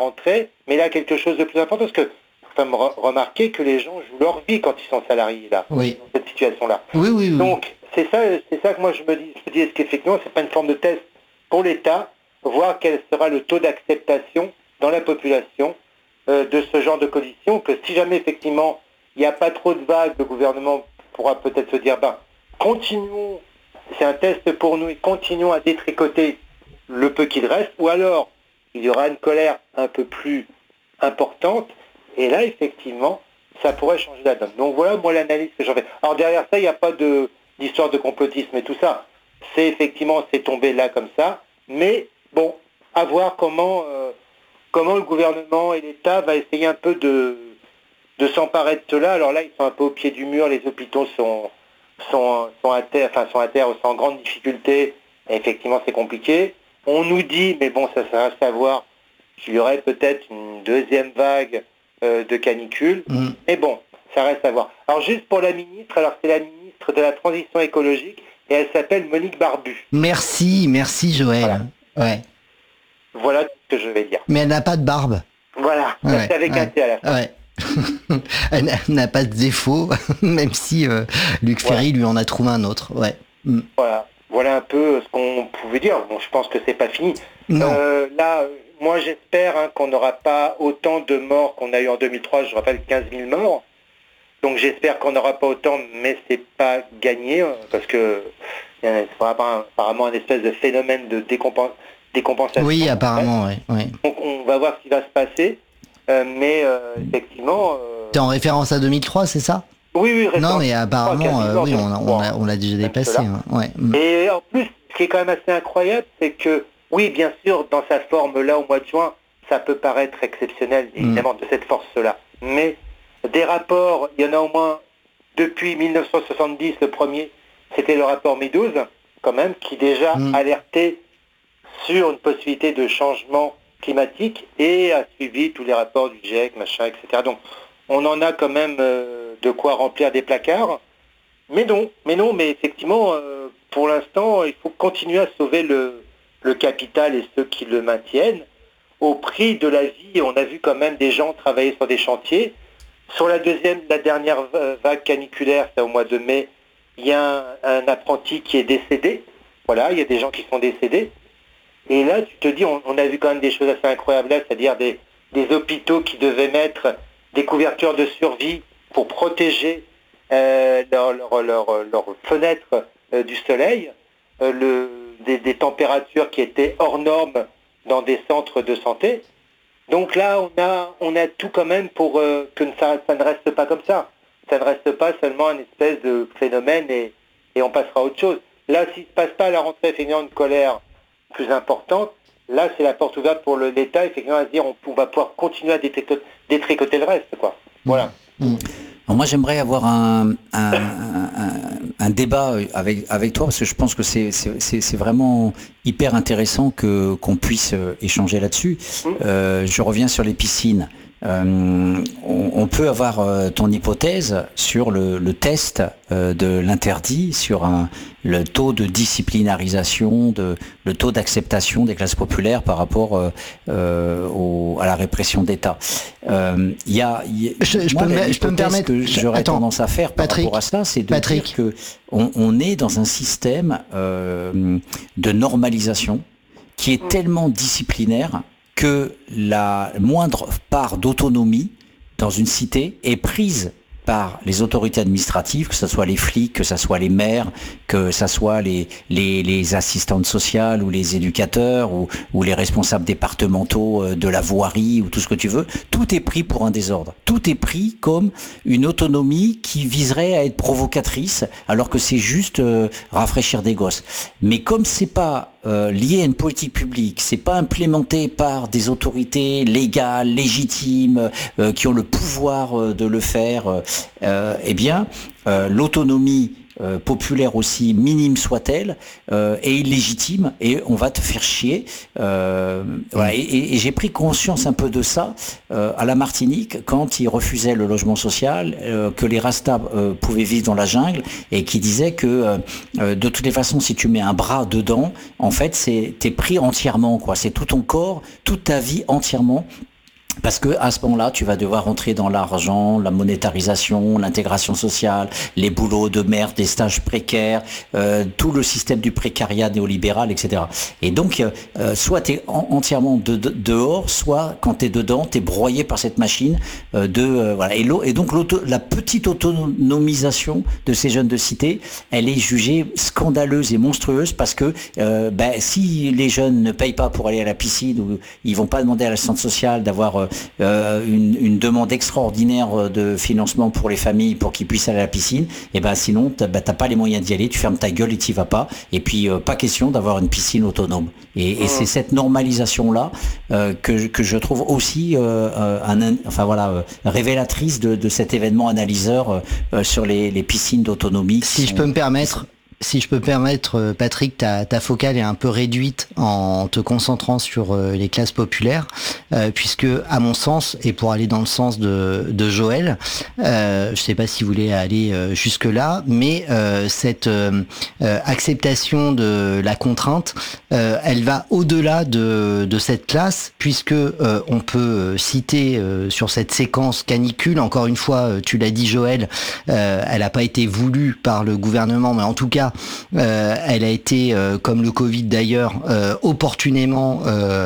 rentrée, mais là, quelque chose de plus important, parce que faut remarquer que les gens jouent leur vie quand ils sont salariés, là, dans cette situation-là. Oui. Donc, c'est ça que moi je me dis, est-ce qu'effectivement, c'est pas une forme de test pour l'État, voir quel sera le taux d'acceptation dans la population de ce genre de conditions, que si jamais, effectivement, il n'y a pas trop de vagues, le gouvernement pourra peut-être se dire, continuons, c'est un test pour nous, et continuons à détricoter le peu qu'il reste, ou alors il y aura une colère un peu plus importante, et là, effectivement, ça pourrait changer la donne. Donc voilà, moi, l'analyse que j'en fais. Alors derrière ça, il n'y a pas d'histoire de complotisme et tout ça. C'est tombé là comme ça, mais bon, à voir comment le gouvernement et l'État va essayer un peu de s'emparer de cela. Alors là, ils sont un peu au pied du mur, les hôpitaux sont à terre, sont en grande difficulté, et effectivement c'est compliqué. On nous dit, mais bon, ça reste à voir, qu'il y aurait peut-être une deuxième vague de canicule, mais bon, ça reste à voir. Alors juste pour la ministre, c'est la ministre de la Transition écologique, et elle s'appelle Monique Barbu. Merci Joël. Voilà ce que je vais dire. Mais elle n'a pas de barbe. Voilà, c'est avec un T à la fin. Ouais. Elle n'a pas de défaut, même si Luc Ferry lui en a trouvé un autre. Ouais. Voilà un peu ce qu'on pouvait dire. Bon, je pense que c'est pas fini. Non. Là, moi j'espère qu'on n'aura pas autant de morts qu'on a eu en 2003. Je rappelle 15 000 morts. Donc j'espère qu'on n'aura pas autant, mais c'est pas gagné, parce que il y a apparemment un espèce de phénomène de décompensation. Oui, apparemment, oui. Donc on va voir ce qui va se passer. Mais effectivement... T'es en référence à 2003, c'est ça ? Oui. Non, mais apparemment, on l'a déjà dépassé. Et en plus, ce qui est quand même assez incroyable, c'est que, oui, bien sûr, dans sa forme-là, au mois de juin, ça peut paraître exceptionnel, évidemment, de cette force-là. Mais des rapports, il y en a au moins, depuis 1970, le premier, c'était le rapport Meadows, quand même, qui déjà alertait sur une possibilité de changement climatique et a suivi tous les rapports du GIEC, etc. Donc, on en a quand même de quoi remplir des placards. Mais effectivement, pour l'instant, il faut continuer à sauver le capital et ceux qui le maintiennent au prix de la vie. On a vu quand même des gens travailler sur des chantiers. Sur la dernière vague caniculaire, c'est au mois de mai, il y a un apprenti qui est décédé. Voilà, il y a des gens qui sont décédés. Et là, tu te dis, on a vu quand même des choses assez incroyables là, c'est-à-dire des hôpitaux qui devaient mettre des couvertures de survie pour protéger leurs fenêtres du soleil, des températures qui étaient hors normes dans des centres de santé. Donc là, on a tout quand même pour que ça ne reste pas comme ça. Ça ne reste pas seulement un espèce de phénomène et on passera à autre chose. Là, s'il ne se passe pas à la rentrée, effectivement, une colère plus importante, là, c'est la porte ouverte pour l'État, effectivement, à se dire on va pouvoir continuer à détricoter le reste, quoi. Voilà. Alors moi, j'aimerais avoir un débat avec toi, parce que je pense que c'est vraiment hyper intéressant qu'on puisse échanger là-dessus. Je reviens sur les piscines. On peut avoir ton hypothèse sur le test de l'interdit, sur le taux de disciplinarisation, le taux d'acceptation des classes populaires par rapport à la répression d'État. Je peux me permettre que j'aurais tendance à faire par rapport à ça, c'est de dire que on est dans un système de normalisation qui est tellement disciplinaire que la moindre part d'autonomie dans une cité est prise par les autorités administratives, que ce soit les flics, que ce soit les maires, que ce soit les assistantes sociales ou les éducateurs ou les responsables départementaux de la voirie ou tout ce que tu veux. Tout est pris pour un désordre. Tout est pris comme une autonomie qui viserait à être provocatrice, alors que c'est juste rafraîchir des gosses. Mais comme c'est pas lié à une politique publique, c'est pas implémenté par des autorités légales, légitimes, qui ont le pouvoir de le faire, eh bien, l'autonomie populaire, aussi minime soit-elle, est illégitime et on va te faire chier. Voilà. Et j'ai pris conscience un peu de ça à la Martinique quand ils refusaient le logement social, que les Rastas pouvaient vivre dans la jungle et qui disaient que de toutes les façons, si tu mets un bras dedans, en fait, t'es pris entièrement, quoi. C'est tout ton corps, toute ta vie entièrement Parce que à ce moment-là, tu vas devoir rentrer dans l'argent, la monétarisation, l'intégration sociale, les boulots de merde, des stages précaires, tout le système du précariat néolibéral, etc. Et donc, soit tu es entièrement dehors, soit quand tu es dedans, tu es broyé par cette machine voilà. Et donc la petite autonomisation de ces jeunes de cité, elle est jugée scandaleuse et monstrueuse parce que si les jeunes ne payent pas pour aller à la piscine ou ils vont pas demander à l'assistante sociale d'avoir une demande extraordinaire de financement pour les familles pour qu'ils puissent aller à la piscine, et sinon t'as pas les moyens d'y aller, tu fermes ta gueule et t'y vas pas, et puis pas question d'avoir une piscine autonome. Et c'est cette normalisation là que je trouve aussi révélatrice de cet événement analyseur sur les piscines d'autonomie. Si je peux me permettre, Patrick, ta focale est un peu réduite en te concentrant sur les classes populaires, puisque, à mon sens, et pour aller dans le sens de Joël, je sais pas si vous voulez aller jusque-là, mais cette acceptation de la contrainte, elle va au-delà de cette classe, puisque on peut citer sur cette séquence canicule, encore une fois, tu l'as dit Joël, elle n'a pas été voulue par le gouvernement, mais en tout cas, elle a été, comme le Covid d'ailleurs, opportunément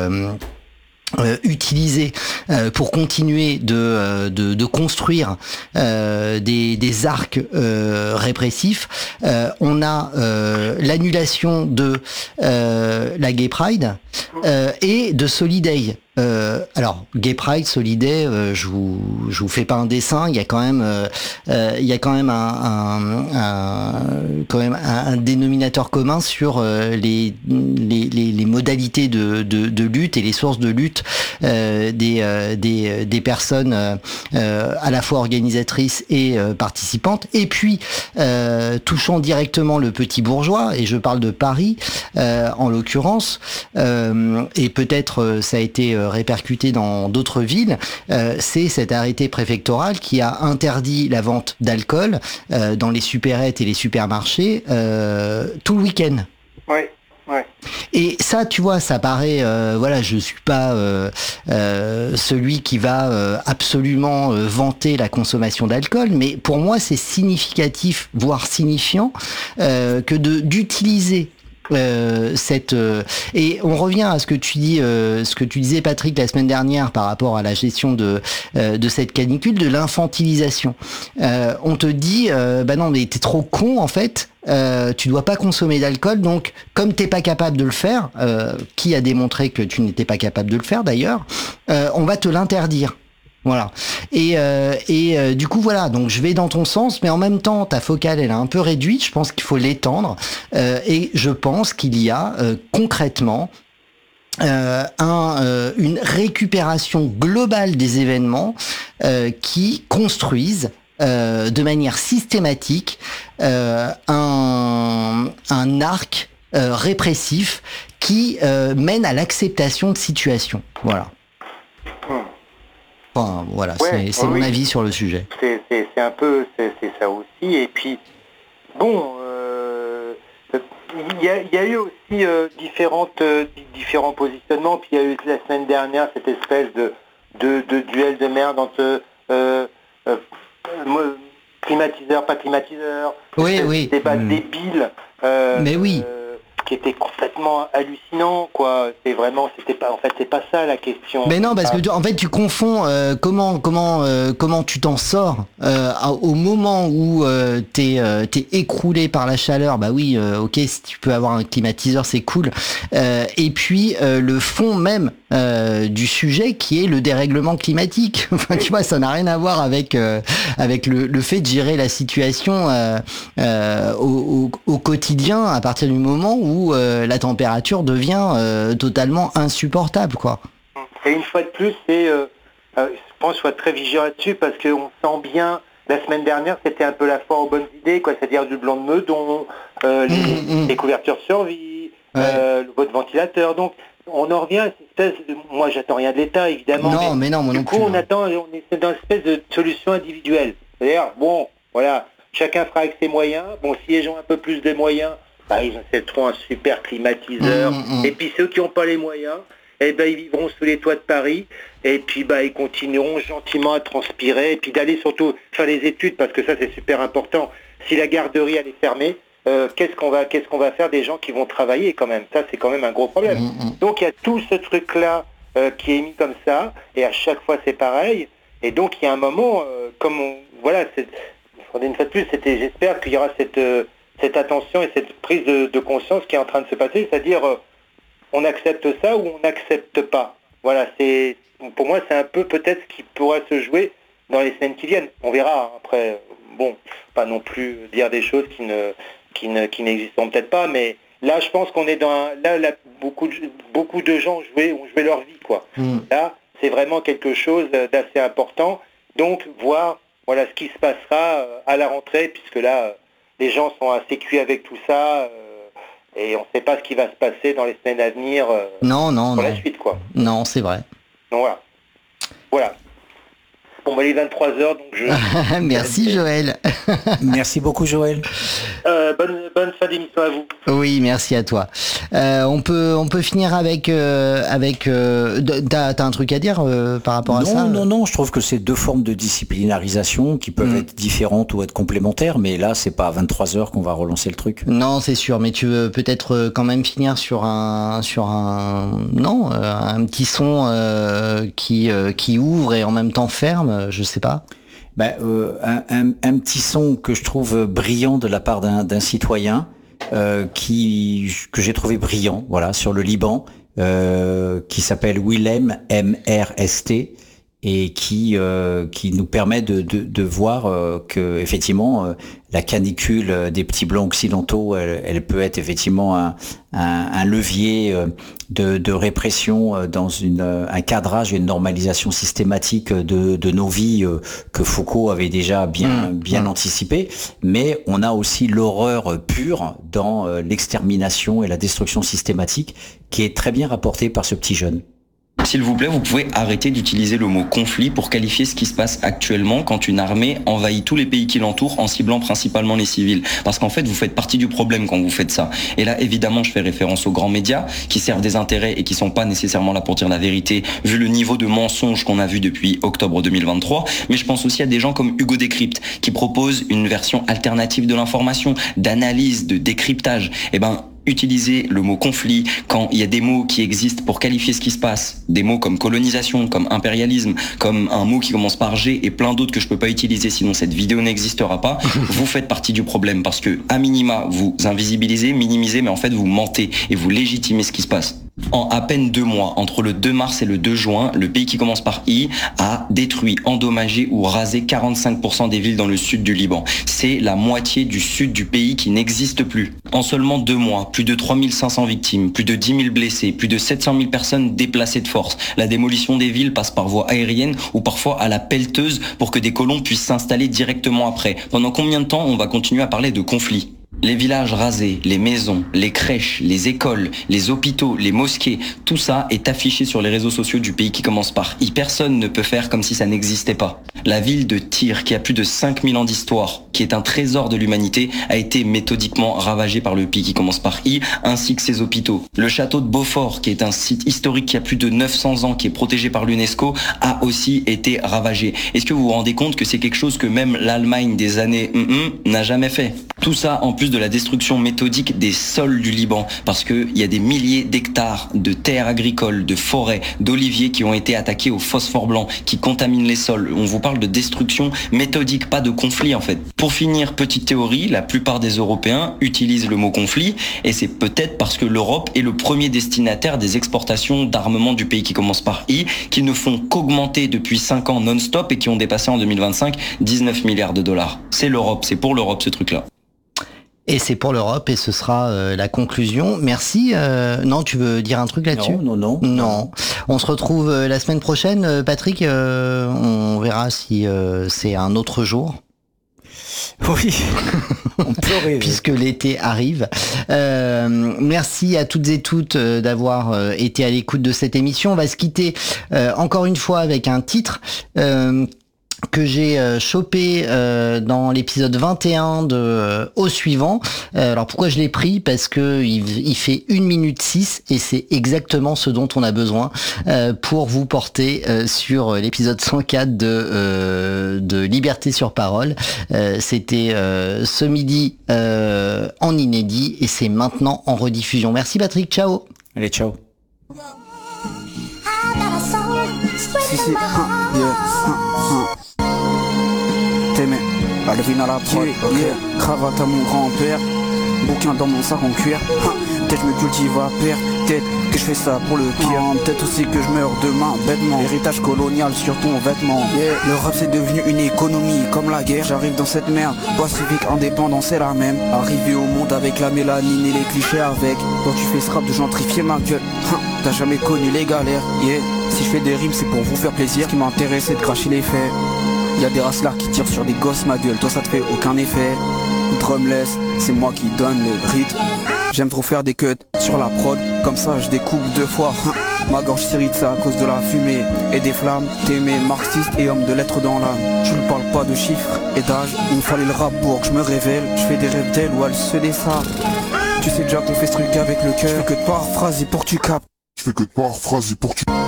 utilisée pour continuer de construire des arcs répressifs. On a l'annulation de la Gay Pride et de Soliday. Alors Gay Pride, Soliday, je vous fais pas un dessin. Il y a quand même un dénominateur commun sur les modalités de lutte et les sources de lutte des personnes à la fois organisatrices et participantes. Et puis touchant directement le petit bourgeois, et je parle de Paris en l'occurrence, et peut-être ça a été répercuté dans d'autres villes, c'est cet arrêté préfectoral qui a interdit la vente d'alcool dans les supérettes et les supermarchés tout le week-end. Ouais. Et ça, tu vois, ça paraît, je suis pas celui qui va absolument vanter la consommation d'alcool, mais pour moi, c'est significatif, voire signifiant, que d'utiliser et on revient à ce que tu disais Patrick la semaine dernière par rapport à la gestion de cette canicule, de l'infantilisation. On te dit non mais t'es trop con en fait. Tu dois pas consommer d'alcool, donc comme t'es pas capable de le faire, qui a démontré que tu n'étais pas capable de le faire d'ailleurs, on va te l'interdire. Voilà. Et du coup, voilà. Donc, je vais dans ton sens, mais en même temps, ta focale, elle est un peu réduite. Je pense qu'il faut l'étendre. Et je pense qu'il y a concrètement une récupération globale des événements qui construisent de manière systématique un arc répressif qui mène à l'acceptation de situations. Voilà. Enfin, voilà, ouais, c'est mon avis sur le sujet. C'est un peu c'est ça aussi. Et puis bon, il y a eu aussi différents positionnements. Puis il y a eu la semaine dernière cette espèce de duel de merde entre climatiseur, pas climatiseur. Oui. Débat débile. Mais oui. Qui était complètement hallucinant, quoi. C'est pas ça la question. Mais non, parce que en fait tu confonds comment tu t'en sors au moment où t'es écroulé par la chaleur. Bah oui, ok, si tu peux avoir un climatiseur, c'est cool. Et puis le fond même du sujet qui est le dérèglement climatique. Enfin, tu vois, ça n'a rien à voir avec le fait de gérer la situation au quotidien à partir du moment où la température devient totalement insupportable, quoi. Et une fois de plus, je pense qu'il faut être très vigilant là-dessus parce qu'on sent bien, la semaine dernière, c'était un peu la foire aux bonnes idées, quoi, c'est-à-dire du blanc de meudon, les couvertures survie, le vote ventilateur. Donc, on en revient à cette espèce de... Moi, j'attends rien de l'État, évidemment. Non, mais non, moi non plus. Du coup, on est dans une espèce de solution individuelle. C'est-à-dire, bon, voilà, chacun fera avec ses moyens. Bon, si les gens ont un peu plus de moyens, ils achèteront un super climatiseur. Et puis ceux qui n'ont pas les moyens, eh ben, ils vivront sous les toits de Paris, et puis ils continueront gentiment à transpirer, et puis d'aller surtout faire des études, parce que ça c'est super important. Si la garderie elle est fermée, qu'est-ce qu'on va faire des gens qui vont travailler quand même? Ça c'est quand même un gros problème. Donc il y a tout ce truc-là qui est mis comme ça, et à chaque fois c'est pareil, et donc il y a un moment, une fois de plus, j'espère qu'il y aura cette attention et cette prise de conscience qui est en train de se passer, c'est-à-dire on accepte ça ou on n'accepte pas. Voilà, pour moi c'est un peu peut-être ce qui pourra se jouer dans les semaines qui viennent. On verra, après, pas non plus dire des choses qui n'existeront peut-être pas, mais là je pense qu'on est là beaucoup de gens ont joué leur vie, quoi. Là, c'est vraiment quelque chose d'assez important, donc voir ce qui se passera à la rentrée, puisque là les gens sont assez cuits avec tout ça, et on ne sait pas ce qui va se passer dans les semaines à venir pour la suite, quoi. Non, c'est vrai. Donc voilà. Bon, il est 23h, donc je... Merci Joël. Merci beaucoup Joël. Bonne fin d'émission à vous. Oui, merci à toi. On peut finir avec t'as un truc à dire par rapport à ça? Non, je trouve que c'est deux formes de disciplinarisation qui peuvent être différentes ou être complémentaires, mais là c'est pas à 23h qu'on va relancer le truc. Non, c'est sûr, mais tu veux peut-être quand même finir sur un petit son qui ouvre et en même temps ferme, je sais pas. Un petit son que je trouve brillant de la part d'un citoyen que j'ai trouvé brillant, sur le Liban, qui s'appelle Willem MRST, et qui nous permet de voir que effectivement la canicule des petits blancs occidentaux, elle peut être effectivement un levier de répression dans un cadrage et une normalisation systématique de nos vies que Foucault avait déjà bien anticipé. Mais on a aussi l'horreur pure dans l'extermination et la destruction systématique qui est très bien rapportée par ce petit jeune. S'il vous plaît, vous pouvez arrêter d'utiliser le mot conflit pour qualifier ce qui se passe actuellement quand une armée envahit tous les pays qui l'entourent en ciblant principalement les civils. Parce qu'en fait, vous faites partie du problème quand vous faites ça. Et là, évidemment, je fais référence aux grands médias qui servent des intérêts et qui sont pas nécessairement là pour dire la vérité, vu le niveau de mensonge qu'on a vu depuis octobre 2023. Mais je pense aussi à des gens comme Hugo Décrypte qui proposent une version alternative de l'information, d'analyse, de décryptage. Utiliser le mot conflit quand il y a des mots qui existent pour qualifier ce qui se passe, des mots comme colonisation, comme impérialisme, comme un mot qui commence par G et plein d'autres que je peux pas utiliser sinon cette vidéo n'existera pas, vous faites partie du problème parce que à minima vous invisibilisez, minimisez, mais en fait vous mentez et vous légitimez ce qui se passe. En à peine 2 mois, entre le 2 mars et le 2 juin, le pays qui commence par I a détruit, endommagé ou rasé 45% des villes dans le sud du Liban. C'est la moitié du sud du pays qui n'existe plus. En seulement 2 mois, plus de 3500 victimes, plus de 10 000 blessés, plus de 700 000 personnes déplacées de force. La démolition des villes passe par voie aérienne ou parfois à la pelleteuse pour que des colons puissent s'installer directement après. Pendant combien de temps on va continuer à parler de conflit ? Les villages rasés, les maisons, les crèches, les écoles, les hôpitaux, les mosquées, tout ça est affiché sur les réseaux sociaux du pays qui commence par I. Personne ne peut faire comme si ça n'existait pas. La ville de Tyr, qui a plus de 5000 ans d'histoire, qui est un trésor de l'humanité, a été méthodiquement ravagée par le pays qui commence par I, ainsi que ses hôpitaux. Le château de Beaufort, qui est un site historique qui a plus de 900 ans, qui est protégé par l'UNESCO, a aussi été ravagé. Est-ce que vous vous rendez compte que c'est quelque chose que même l'Allemagne des années n'a jamais fait ? Tout ça en plus de la destruction méthodique des sols du Liban, parce qu'il y a des milliers d'hectares de terres agricoles, de forêts, d'oliviers qui ont été attaqués au phosphore blanc, qui contaminent les sols. On vous parle de destruction méthodique, pas de conflit en fait. Pour finir, petite théorie, la plupart des Européens utilisent le mot conflit, et c'est peut-être parce que l'Europe est le premier destinataire des exportations d'armement du pays qui commence par I, qui ne font qu'augmenter depuis 5 ans non-stop et qui ont dépassé en 2025 19 milliards de dollars. C'est l'Europe, c'est pour l'Europe ce truc-là. Et c'est pour l'Europe et ce sera la conclusion. Merci. Non, tu veux dire un truc là-dessus ? Non. On se retrouve la semaine prochaine, Patrick. On verra si c'est un autre jour. Oui, on peut rêver. Puisque l'été arrive. Merci à toutes et toutes d'avoir été à l'écoute de cette émission. On va se quitter encore une fois avec un titre que j'ai chopé dans l'épisode 21 de Au suivant. Alors pourquoi je l'ai pris? Parce que il fait 1 minute 6 et c'est exactement ce dont on a besoin pour vous porter sur l'épisode 104 de Liberté sur parole. C'était ce midi en inédit et c'est maintenant en rediffusion. Merci Patrick, ciao. Allez, ciao. T'aimais Alvin à la prod, cravate à mon grand-père, bouquin dans mon sac en cuir. Peut-être je me cultive à perdre, peut-être que je fais ça pour le pire. Peut-être aussi que je meurs demain, bêtement. Héritage colonial sur ton vêtement. Le rap c'est devenu une économie, comme la guerre. J'arrive dans cette merde, loi civique indépendant c'est la même. Arrivé au monde avec la mélanine et les clichés avec. Quand tu fais ce rap de gentrifier ma gueule, t'as jamais connu les galères. Si je fais des rimes c'est pour vous faire plaisir. Ce qui m'intéresse c'est de cracher les faits. Y'a des racelards qui tirent sur des gosses ma gueule, toi ça te fait aucun effet. Drumless, c'est moi qui donne le rythme. J'aime trop faire des cuts sur la prod, comme ça je découpe 2 fois. Ma gorge s'irrite, c'est à cause de la fumée et des flammes. T'aimais marxiste et homme de lettres dans l'âme. Tu ne parles pas de chiffres et d'âge, il me fallait le rap pour que je me révèle. Je fais des rêves d'elle ou elle se déçarde. Tu sais déjà qu'on fait ce truc avec le cœur. Je fais que de paraphraser pour que tu capes.